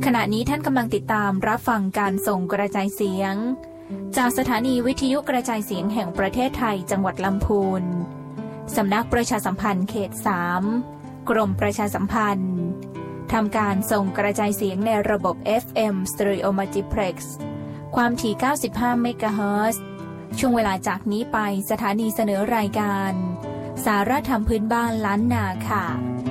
ขณะนี้ท่านกำลังติดตามรับฟังการส่งกระจายเสียงจากสถานีวิทยุกระจายเสียงแห่งประเทศไทยจังหวัดลำพูนสำนักประชาสัมพันธ์เขต 3 กรมประชาสัมพันธ์ทำการส่งกระจายเสียงในระบบ FM Stereo Multiplex ความถี่ 95 เมกะเฮิรตซ์ช่วงเวลาจากนี้ไปสถานีเสนอรายการสาระธรรมพื้นบ้านล้านนาค่ะ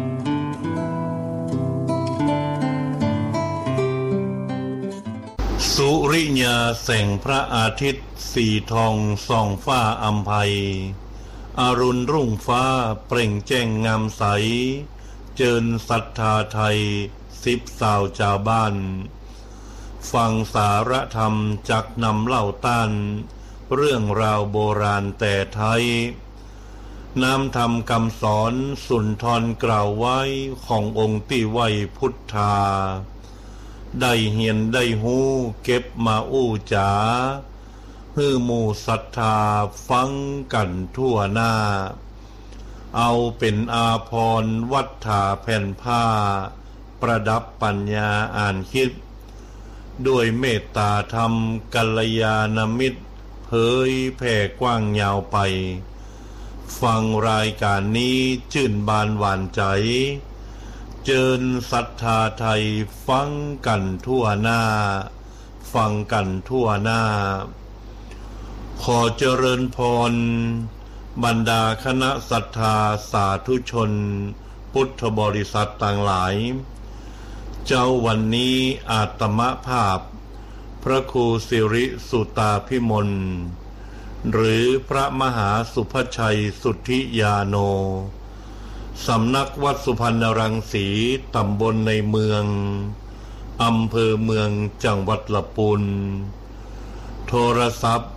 สุริยาแสงพระอาทิตย์สีทองส่องฟ้าอำไพอรุณรุ่งฟ้าเปล่งแจ้งงามใสเจิญศรัทธาไทยสิบสาวชาวบ้านฟังสารธรรมจักนำเล่าต้านเรื่องราวโบราณแต่ไทยน้ำธรรมคำสอนสุนทรกล่าวไว้ขององค์ที่ไว้พุทธาได้เหียนได้หูเก็บมาอู้จ๋าฮือหมู่ศรัทธาฟังกันทั่วหน้าเอาเป็นอาภรณ์วัฏฐาแผ่นผ้าประดับปัญญาอ่านคิดด้วยเมตตาธรรมกัลยาณมิตรเผยแผ่กว้างยาวไปฟังรายการนี้ชื่นบานหวานใจเจิญศรัทธาไทยฟังกันทั่วหน้าฟังกันทั่วหน้าขอเจริญพรบรรดาคณะศรัทธาสาธุชนพุทธบริษัทต่างหลายเจ้าวันนี้อาตมภาพพระครูสิริสุตาภิมลหรือพระมหาสุภชัยสุทธิยาโนสำนักวัดสุพรรณรังสีตำบลในเมืองอำเภอเมืองจังหวัดลำพูนโทรศัพท์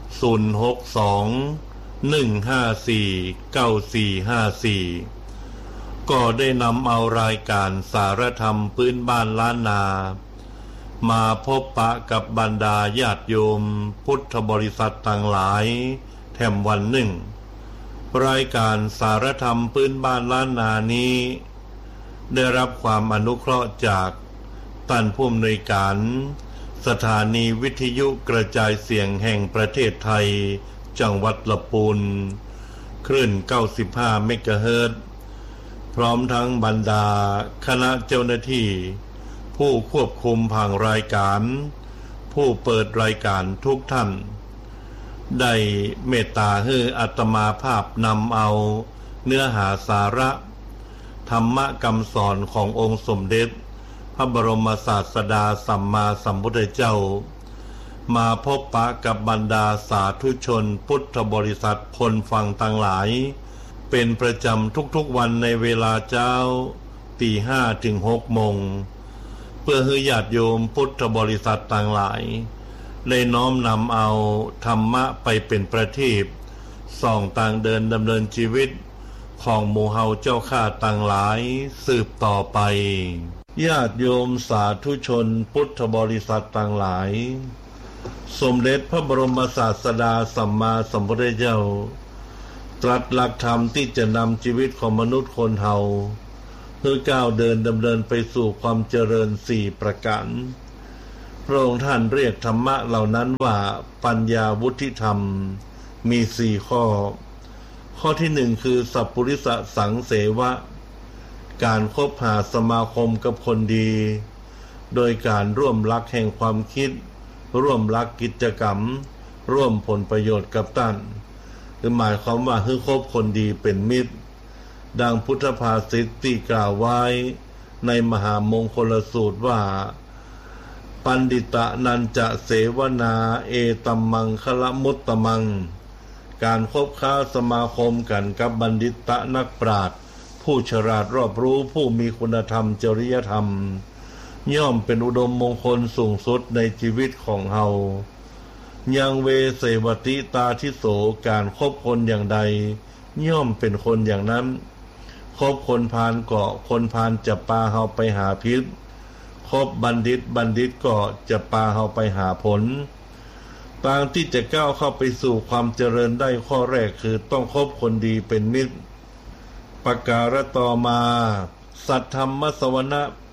062-154-9454ก็ได้นำเอารายการสารธรรมพื้นบ้านล้านนามาพบปะกับบรรดาญาติโยมพุทธบริษัทต่างหลายแถมวันหนึ่งรายการสารธรรมพื้นบ้านล้านนานี้ได้รับความอนุเคราะห์จากท่านผู้อำนวยการสถานีวิทยุกระจายเสียงแห่งประเทศไทยจังหวัดลำพูนคลื่น 95 เมกะเฮิรตซ์พร้อมทั้งบรรดาคณะเจ้าหน้าที่ผู้ควบคุมผังรายการผู้เปิดรายการทุกท่านได้เมตตาให้อาตมาภาพนำเอาเนื้อหาสาระธรรมคำสอนขององค์สมเด็จพระบรมศาสดาสัมมาสัมพุทธเจ้ามาพบปะกับบรรดาสาธุชนพุทธบริษัทคนฟังต่างหลายเป็นประจำทุกๆวันในเวลาเช้า 5:00 ถึง 6:00 นเพื่อให้ญาติโยมพุทธบริษัทต่างหลายได้น้อมนำเอาธรรมะไปเป็นประทีปส่องต่างเดินดำเนินชีวิตของหมู่เฮาเจ้าข้าต่างหลายสืบต่อไปญาติโยมสาธุชนพุทธบริษัทต่างหลายสมเด็จพระบรมศาสดาสัมมาสัมพุทธเจ้าตรัสหลักธรรมที่จะนำชีวิตของมนุษย์คนเฮาเพื่อก้าวเดินดำเนินไปสู่ความเจริญ4ประการพระองค์ท่านเรียกธรรมะเหล่านั้นว่าปัญญาวุฒิธรรมมี4ข้อที่1คือสัพพุริสสังเสวะการคบหาสมาคมกับคนดีโดยการร่วมรักแห่งความคิดร่วมรักกิจกรรมร่วมผลประโยชน์กับท่านหมายความว่าให้คบคนดีเป็นมิตรดังพุทธภาษิตที่กล่าวไว้ในมหามงคลสูตรว่าปันดิตะนันจะเสวนาเอตัมมังคละมุตตมังการคบค้าสมาคมกันกับบัณฑิตะนักปราชญ์ผู้ฉลาดรอบรู้ผู้มีคุณธรรมจริยธรรมย่อมเป็นอุดมมงคลสูงสุดในชีวิตของเฮายังเวเสวติตาทิโสการคบคนอย่างใดย่อมเป็นคนอย่างนั้นคบคนพาลเกาะคนพาลจะพาเฮาไปหาพิษคบบัณฑิตก็จะพาเฮาไปหาผลทางที่จะก้าวเข้าไปสู่ความเจริญได้ข้อแรกคือต้องคบคนดีเป็นมิตรประการต่อมาสัทธรรมสวนะ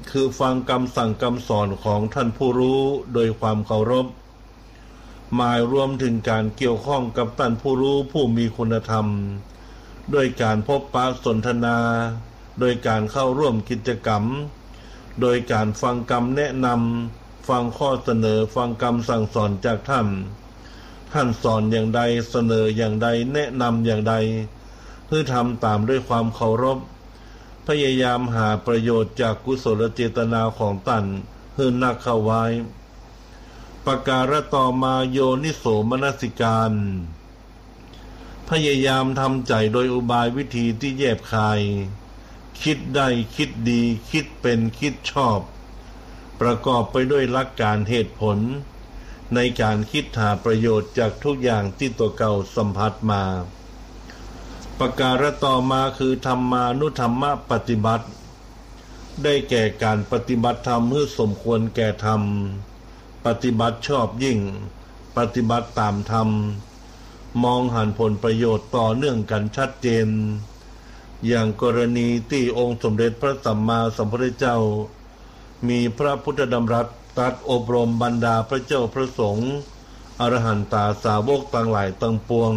คือฟังคำสั่งคำสอนของท่านผู้รู้โดยความเคารพหมายรวมถึงการเกี่ยวข้องกับท่านผู้รู้ผู้มีคุณธรรมด้วยการพบปะสนทนาโดยการเข้าร่วมกิจกรรมโดยการฟังคำแนะนำฟังข้อเสนอฟังคำสั่งสอนจากท่านสอนอย่างใดเสนออย่างใดแนะนำอย่างใดเพื่อทำตามด้วยความเคารพพยายามหาประโยชน์จากกุศลเจตนาของท่านเพื่อนักเข้าไว้ประการต่อมาโยนิโสมนสิการพยายามทำใจโดยอุบายวิธีที่แยบคายคิดได้คิดดีคิดเป็นคิดชอบประกอบไปด้วยหลักการเหตุผลในการคิดหาประโยชน์จากทุกอย่างที่ตัวเก่าสัมผัสมาประการต่อมาคือธรรมานุธรรมปฏิบัติได้แก่การปฏิบัติธรรมเพื่อสมควรแก่ธรรมปฏิบัติชอบยิ่งปฏิบัติตามธรรมมองหันผลประโยชน์ต่อเนื่องกันชัดเจนอย่างกรณีที่องค์สมเด็จพระสัมมาสัมพุทธเจ้ามีพระพุทธดำรัสตรัสอบรมบรรดาพระเจ้าพระสงฆ์อรหันตสาวกต่างหลายตั้งปวง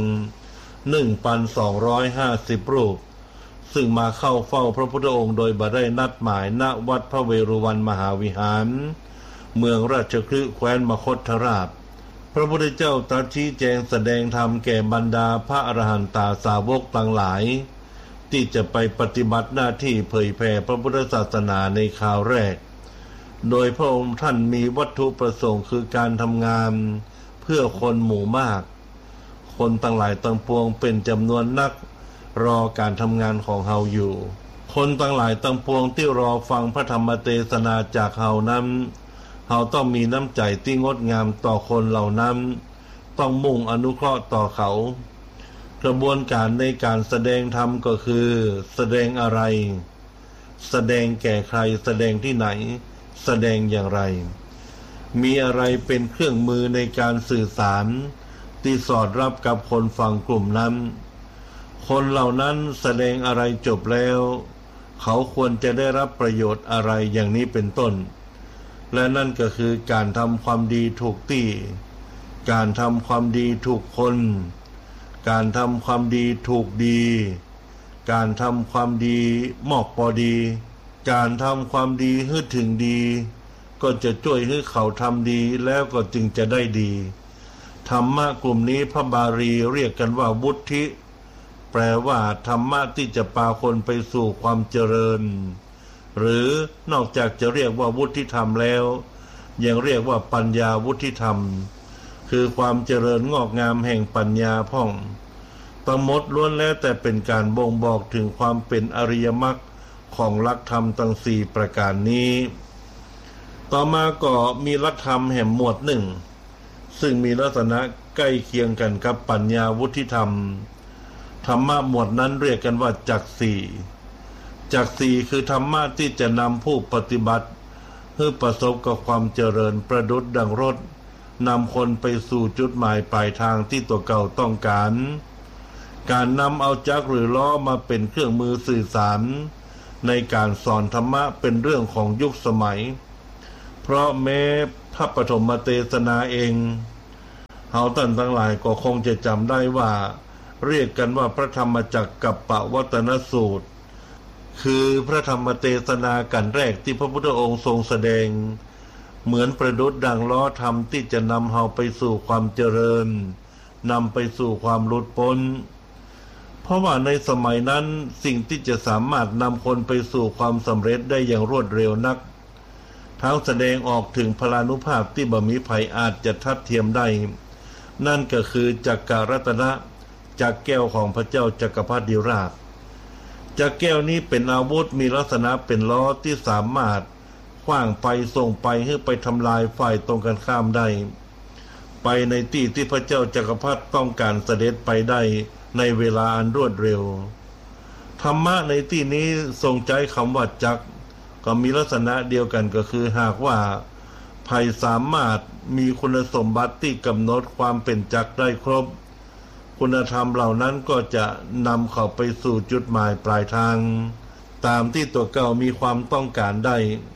1,250 รูปซึ่งมาเข้าเฝ้าพระพุทธองค์โดยบ่ได้นัดหมายณวัดพระเวรุวันมหาวิหารเมืองราชคฤห์แคว้นมคธราชพระพุทธเจ้าตรัสชี้แจงแสดงธรรมแก่บรรดาพระอรหันตสาวกต่างหลายที่จะไปปฏิบัติหน้าที่เผยแผ่พระพุทธศาสนาในคราวแรกโดยพระองค์ท่านมีวัตถุประสงค์คือการทำงานเพื่อคนหมู่มากคนต่างหลายต่างปวงเป็นจำนวนนักรอการทำงานของเฮาอยู่คนต่างหลายต่างปวงที่รอฟังพระธรรมเทศนาจากเฮานั้นเฮาต้องมีน้ำใจที่งดงามต่อคนเหล่านั้นต้องมุ่งอนุเคราะห์ต่อเขากระบวนการในการแสดงธรรมก็คือแสดงอะไรแสดงแก่ใครแสดงที่ไหนแสดงอย่างไรมีอะไรเป็นเครื่องมือในการสื่อสารที่สอดรับกับคนฟังกลุ่มนั้นคนเหล่านั้นแสดงอะไรจบแล้วเขาควรจะได้รับประโยชน์อะไรอย่างนี้เป็นต้นและนั่นก็คือการทำความดีถูกที่การทำความดีถูกคนการทำความดีถูกดีการทำความดีเหมาะพอดีการทำความดีให้ถึงดีก็จะช่วยให้เขาทำดีแล้วก็จึงจะได้ดีธรรมะกลุ่มนี้พระบาลีเรียกกันว่าวุฒิแปลว่าธรรมะที่จะพาคนไปสู่ความเจริญหรือนอกจากจะเรียกว่าวุฒิธรรมแล้วยังเรียกว่าปัญญาวุฒิธรรมคือความเจริญงอกงามแห่งปัญญาพ่องทั้งหมดล้วนแล้วแต่เป็นการบ่งบอกถึงความเป็นอริยมรรคของหลักธรรมทั้ง4ประการนี้ต่อมาก็มีหลักธรรมแห่งหมวดหนึ่งซึ่งมีลักษณะใกล้เคียงกันกับปัญญาวุฒิธรรมธรรมะหมวดนั้นเรียกกันว่าจักสี่จักสี่คือธรรมะที่จะนำผู้ปฏิบัติให้ประสบกับความเจริญประดุจดังรถนำคนไปสู่จุดหมายปลายทางที่ตัวเก่าต้องการการนำเอาจักรหรือล้อมาเป็นเครื่องมือสื่อสารในการสอนธรรมะเป็นเรื่องของยุคสมัยเพราะแม้พระปฐมเทศนาเองเฮาท่านทั้งหลายก็คงจะจำได้ว่าเรียกกันว่าพระธรรมจักรกัปปวัตนสูตรคือพระธรรมเทศนากันแรกที่พระพุทธองค์ทรงแสดงเหมือนประดุจดังล้อธรรมที่จะนำเฮาไปสู่ความเจริญนำไปสู่ความหลุดพ้นเพราะว่าในสมัยนั้นสิ่งที่จะสามารถนำคนไปสู่ความสำเร็จได้อย่างรวดเร็วนักทั้งแสดงออกถึงพลานุภาพที่บ่มีภัยอาจจะทัดเทียมได้นั่นก็คือจักรรัตนะจักรแก้วของพระเจ้าจักรพรรดิราชจักรแก้วนี้เป็นอาวุธมีลักษณะเป็นล้อที่สามารถขว้างไปส่งไปให้ไปทำลายฝ่ายตรงกันข้ามได้ไปในที่ที่พระเจ้าจักรพรรดิต้องการเสด็จไปได้ในเวลาอันรวดเร็วธรรมะในที่นี้ทรงใช้คำว่าจักรก็มีลักษณะเดียวกันก็คือหากว่าภัยสามารถมีคุณสมบัติที่กำหนดความเป็นจักรได้ครบคุณธรรมเหล่านั้นก็จะนำเขาไปสู่จุดหมายปลายทางตามที่ตัวเก่ามีความต้องการได้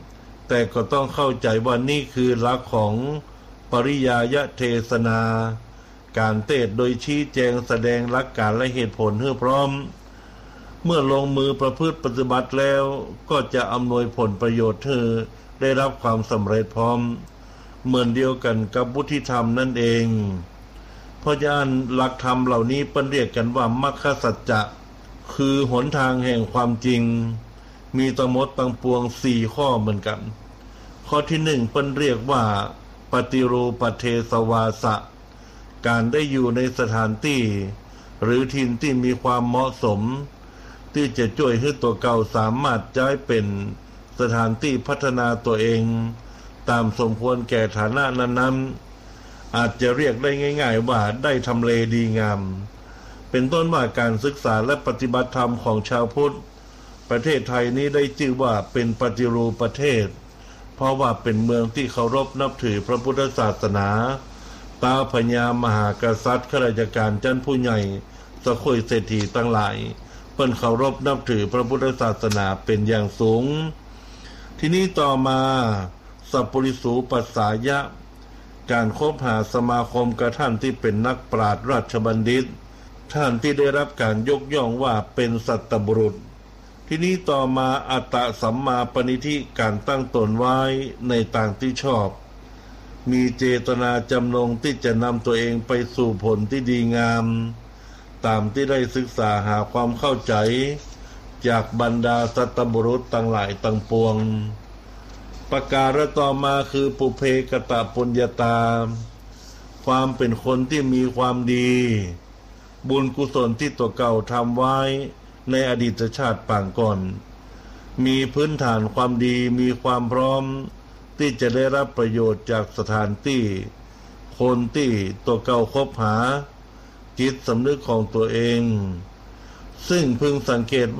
แต่ก็ต้องเข้าใจว่านี่คือหลักของปริยายเทศนาการเทศโดยชี้แจงแสดงหลักการและเหตุผลให้พร้อมเมื่อลงมือประพฤติปฏิบัติแล้วก็จะอำนวยผลประโยชน์ให้ได้รับความสำเร็จพร้อมเหมือนเดียวกันกับวุฒิธรรมนั่นเองเพราะฉะนั้นหลักธรรมเหล่านี้เปิ้นเรียกกันว่ามรรคสัจจะคือหนทางแห่งความจริงมีทั้งหมดทั้งปวง4ข้อเหมือนกันข้อที่1เปิ้นเรียกว่าปฏิรูปเทศวาสะการได้อยู่ในสถานที่หรือถิ่นที่มีความเหมาะสมที่จะช่วยให้ตัวเก่าสามารถใช้เป็นสถานที่พัฒนาตัวเองตามสมควรแก่ฐานะนั้นๆอาจจะเรียกได้ง่ายๆว่าได้ทำเลดีงามเป็นต้นว่าการศึกษาและปฏิบัติธรรมของชาวพุทธประเทศไทยนี้ได้ชื่อว่าเป็นปฏิรูปประเทศเพราะว่าเป็นเมืองที่เคารพนับถือพระพุทธศาสนาตาพญามหากษัตริย์ข้าราชการชั้นผู้ใหญ่สะคุยเศรษฐีทั้งหลายเพิ่นเคารพนับถือพระพุทธศาสนาเป็นอย่างสูงทีนี้ต่อมาสัพปริสูปัสสายะการคบหาสมาคมกับท่านที่เป็นนักปราชญ์ราชบัณฑิตท่านที่ได้รับการยกย่องว่าเป็นสัตบุรุษทีนี้ต่อมาอัตตสัมมาปณิธิการตั้งตนไว้ในทางที่ชอบมีเจตนาจำนงที่จะนำตัวเองไปสู่ผลที่ดีงามตามที่ได้ศึกษาหาความเข้าใจจากบรรดาสัตบุรุษทั้งหลายทั้งปวงประการต่อมาคือปุเพกตปุญญาตาความเป็นคนที่มีความดีบุญกุศลที่ตัวเก่าทำไว้ในอดีตชาติปางก่อนมีพื้นฐานความดีมีความพร้อมที่จะได้รับประโยชน์จากสถานที่คนที่ตัวเก่าคบหาจิตสำนึกของตัวเองซึ่งพึงสังเกต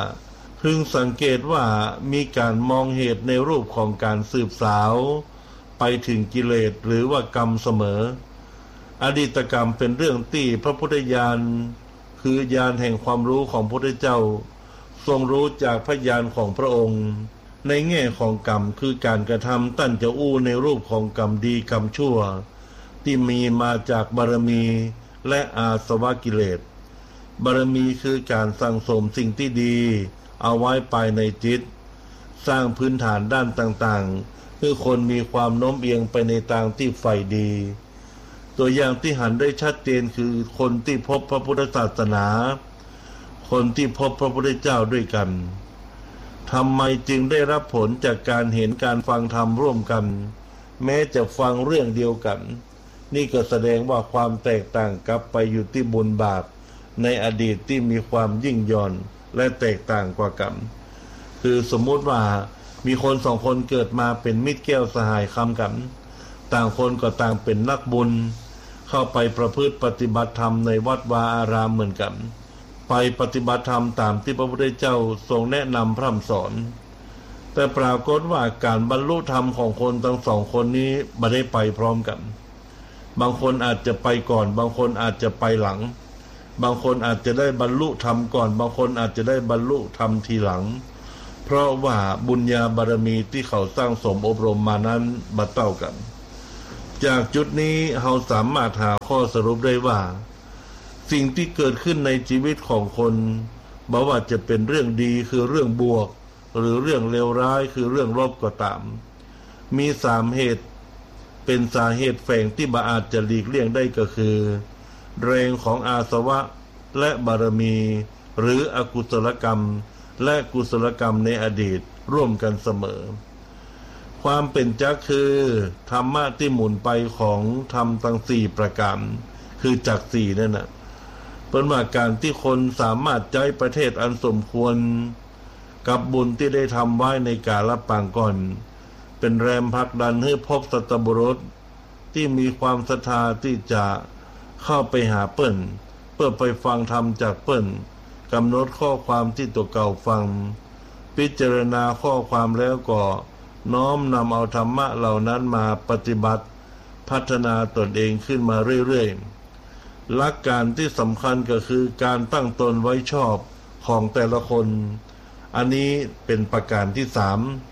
ว่ามีการมองเหตุในรูปของการสืบสาวไปถึงกิเลสหรือว่ากรรมเสมออดีตกรรมเป็นเรื่องที่พระพุทธญาณคือญาณแห่งความรู้ของพระพุทธเจ้าทรงรู้จากพระญาณของพระองค์ในแง่ของกรรมคือการกระทำตั้นจะอู้ในรูปของกรรมดีกรรมชั่วที่มีมาจากบารมีและอาสวะกิเลสบารมีคือการสั่งสมสิ่งที่ดีเอาไว้ภายในจิตสร้างพื้นฐานด้านต่างๆให้คนมีความโน้มเอียงไปในทางที่ใฝ่ดีตัวอย่างที่หันได้ชัดเจนคือคนที่พบพระพุทธศาสนาคนที่พบพระพุทธเจ้าด้วยกันทำไมจึงได้รับผลจากการเห็นการฟังธรรมร่วมกันแม้จะฟังเรื่องเดียวกันนี่ก็แสดงว่าความแตกต่างกลับไปอยู่ที่บุญบาปในอดีตที่มีความยิ่งย่อนและแตกต่างกว่ากันคือสมมุติว่ามีคนสองคนเกิดมาเป็นมิตรแก้วสหายคำกันต่างคนก็ต่างเป็นนักบุญเข้าไปประพฤติปฏิบัติธรรมในวัดวาอารามเหมือนกันไปปฏิบัติธรรมตามที่พระพุทธเจ้าทรงแนะนำพร่ำสอนแต่ปรากฏว่าการบรรลุธรรมของคนทั้งสองคนนี้ไม่ได้ไปพร้อมกันบางคนอาจจะไปก่อนบางคนอาจจะไปหลังบางคนอาจจะได้บรรลุธรรมก่อนบางคนอาจจะได้บรรลุธรรมทีหลังเพราะว่าบุญญาบารมีที่เขาสร้างสมอบรมมานั้นบ่เท่ากันจากจุดนี้เราสามารถหาข้อสรุปได้ว่าสิ่งที่เกิดขึ้นในชีวิตของคนบ่ว่าจะเป็นเรื่องดีคือเรื่องบวกหรือเรื่องเลวร้ายคือเรื่องลบก็ตามมี3เหตุเป็นสาเหตุแฝงที่บ่อาจจะหลีกเลี่ยงได้ก็คือแรงของอาสวะและบารมีหรืออกุศลกรรมและกุศลกรรมในอดีตร่วมกันเสมอความเป็นจักคือธรรมะที่หมุนไปของธรรมทั้ง4ประการคือจัก4นั่นน่ะเป็นว่าการที่คนสามารถใช้ประเทศอันสมควรกับบุญที่ได้ทำไว้ในกาลปางก่อนเป็นแรงผลักดันให้พบสัตบุรุษที่มีความศรัทธาที่จะเข้าไปหาเปิ้นเพื่อไปฟังธรรมจากเปิ้นกำหนดข้อความที่ตัวเก่าฟังพิจารณาข้อความแล้วก็น้อมนำเอาธรรมะเหล่านั้นมาปฏิบัติพัฒนาตนเองขึ้นมาเรื่อยๆหลักการที่สำคัญก็คือการตั้งตนไว้ชอบของแต่ละคนอันนี้เป็นประการที่3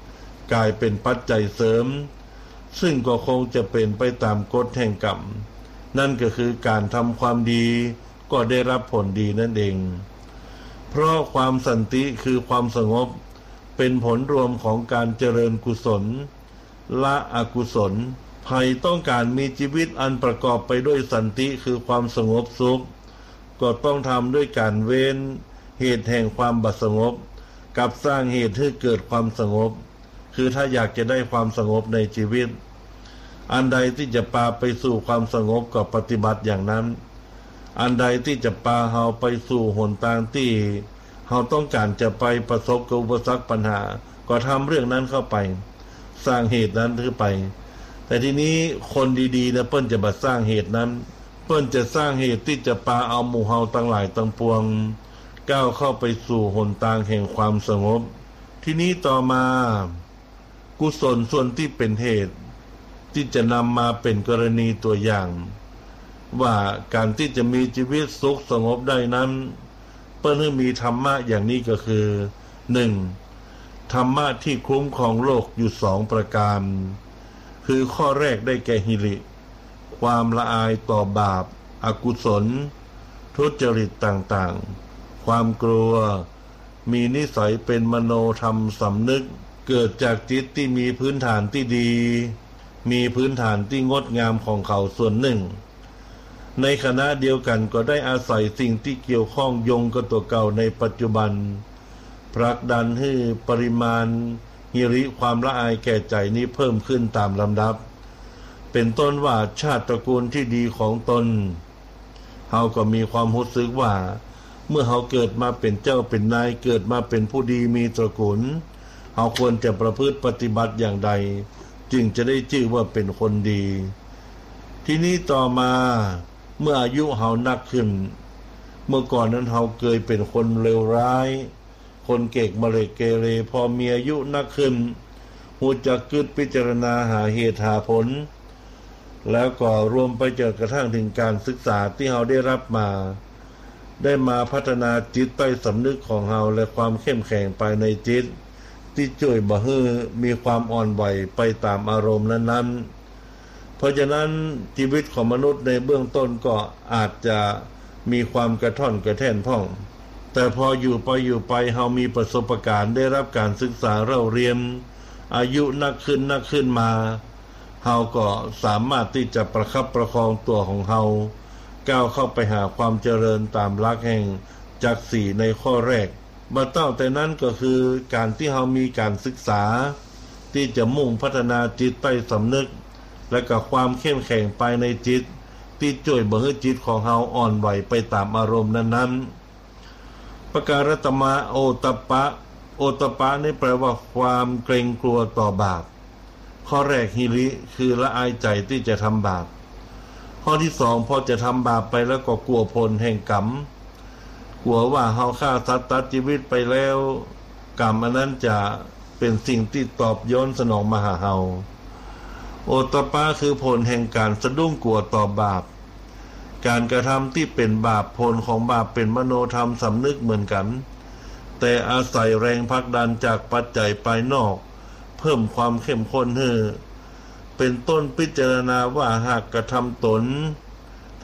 กลายเป็นปัจจัยเสริมซึ่งก็คงจะเป็นไปตามกฎแห่งกรรมนั่นก็คือการทำความดีก็ได้รับผลดีนั่นเองเพราะความสันติคือความสงบเป็นผลรวมของการเจริญกุศลละอกุศลใครต้องการมีชีวิตอันประกอบไปด้วยสันติคือความสงบสุขก็ต้องทำด้วยการเว้นเหตุแห่งความบัดสงบกับสร้างเหตุให้เกิดความสงบคือถ้าอยากจะได้ความสงบในชีวิตอันใดที่จะพาไปสู่ความสงบก็ปฏิบัติอย่างนั้นอันใดที่จะพาเฮาไปสู่หนทางที่เฮาต้องการจะไปประสบกับอุปสรรคปัญหาก็ทำเรื่องนั้นเข้าไปสร้างเหตุนั้นขึ้นไปแต่ทีนี้คนดีๆนะเปิ้นจะมาสร้างเหตุนั้นเปิ้นจะสร้างเหตุที่จะพาเอาหมู่เฮาทั้งหลายทั้งปวงก้าวเข้าไปสู่หนทางแห่งความสงบทีนี้ต่อมากุศลส่วนที่เป็นเหตุที่จะนำมาเป็นกรณีตัวอย่างว่าการที่จะมีชีวิตสุขสงบได้นั้นเปิ้นให้มีธรรมะอย่างนี้ก็คือ 1. ธรรมะที่คุ้มครองโลกอยู่2ประการคือข้อแรกได้แก่หิริความละอายต่อบาปอกุศลทุจริตต่างๆความกลัวมีนิสัยเป็นมโนธรรมสำนึกเกิดจากจิตที่มีพื้นฐานที่ดีมีพื้นฐานที่งดงามของเขาส่วนหนึ่งในขณะเดียวกันก็ได้อาศัยสิ่งที่เกี่ยวข้องโยงกับตัวเก่าในปัจจุบันผลักดันให้ปริมาณหิริความละอายแก่ใจนี้เพิ่มขึ้นตามลำดับเป็นต้นว่าชาติตระกูลที่ดีของตนเฮาก็มีความรู้สึกว่าเมื่อเฮาเกิดมาเป็นเจ้าเป็นนายเกิดมาเป็นผู้ดีมีตระกูลเฮาควรจะประพฤติปฏิบัติอย่างใดจึงจะได้ชื่อว่าเป็นคนดีทีนี้ต่อมาเมื่ออายุเฮานักขึ้นเมื่อก่อนนั้นเฮาเคยเป็นคนเลวร้ายคนเกกมะเร็กเกเรพอมีอายุนักขึ้นหูจักกึศพิจารณาหาเหตุหาผลแล้วก็รวมไปจนกระทั่งถึงการศึกษาที่เฮาได้รับมาได้มาพัฒนาจิตใต้สำนึกของเฮาและความเข้มแข็งภายในจิตที่ช่วยบ่ให้มีความอ่อนไหวไปตามอารมณ์นั้นๆเพราะฉะนั้นชีวิตของมนุษย์ในเบื้องต้นก็อาจจะมีความกระท่อนกระแท่นพ่องแต่พออยู่ไปเฮามีประสบการณ์ได้รับการศึกษาเล่าเรียนอายุนักขึ้นมาเฮาก็สามารถที่จะประคับประคองตัวของเฮาก้าวเข้าไปหาความเจริญตามหลักแห่งจักร4ในข้อแรกมาเต้าแต่นั้นก็คือการที่เฮามีการศึกษาที่จะมุ่งพัฒนาจิตใต้สำนึกและก็ความเข้มแข็งภายในจิตที่ช่วยบ่ให้จิตของเฮาอ่อนไหวไปตามอารมณ์นั้นๆประการตมะโอตปะนี่แปลว่าความเกรงกลัวต่อบาปข้อแรกหิริคือละอายใจที่จะทำบาปข้อที่2พอจะทำบาปไปแล้วก็กลัวผลแห่งกรรมกลัวว่าเฮาฆ่าสัตว์ตัดชีวิตไปแล้วกรรมอันนั้นจะเป็นสิ่งที่ตอบย้อนสนองมาหาเฮาโอตตปะคือผลแห่งการสะดุ้งกลัวต่อบาปการกระทำที่เป็นบาปผลของบาปเป็นมโนธรรมสำนึกเหมือนกันแต่อาศัยแรงผลักดันจากปัจจัยภายนอกเพิ่มความเข้มข้นให้เป็นต้นพิจารณาว่าหากกระทำตน